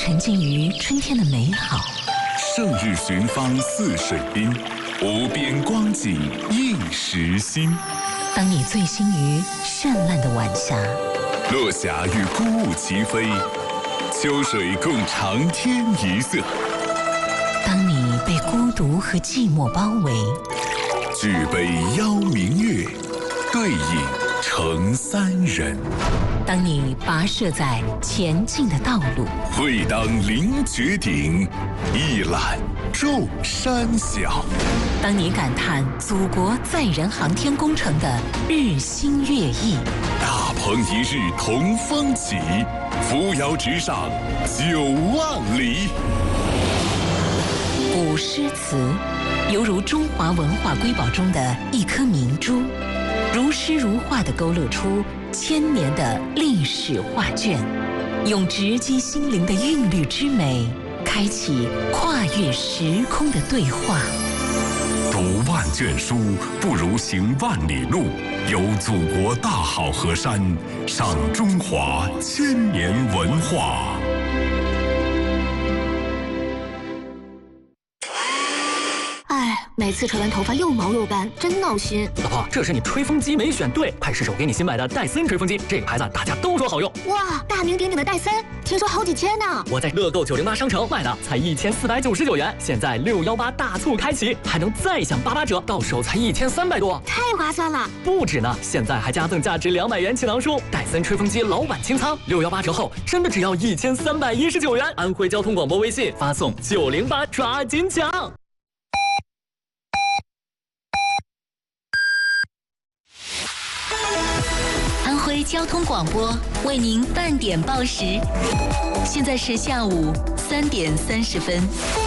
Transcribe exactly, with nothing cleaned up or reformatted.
沉浸于春天的美好。 胜日寻芳泗水滨，无边光景一时新。 当你醉心于绚烂的晚霞， 落霞与孤鹜齐飞，秋水共长天一色。 当你被孤独和寂寞包围， 举杯邀明月，对影成三人。 当你跋涉在前进的道路， 会当凌绝顶，一览众山小。 当你感叹祖国载人航天工程的日新月异， 大鹏一日同风起，扶摇直上九万里。 古诗词犹如中华文化瑰宝中的一颗明珠，如诗如画地勾勒出千年的历史画卷，用直击心灵的韵律之美，开启跨越时空的对话。 读万卷书，不如行万里路。游祖国大好河山，赏中华千年文化。 每次吹完头发又毛又干，真闹心。 老婆，这是你吹风机没选对，快试试我给你新买的戴森吹风机，这个牌子大家都说好用。 哇，大名鼎鼎的戴森，听说好几千呢。 我在乐购九零八商城买的，才一千四百九十九元，现在六幺八大促开启，还能再享八八折，到手才一千三百多， 太划算了。 不止呢，现在还加赠价值两百元锦囊书，戴森吹风机老板清仓，六幺八折后真的只要一千三百一十九元。安徽交通广播微信发送九零八，抓紧抢。 安徽交通广播为您半点报时，现在是下午三点三十分。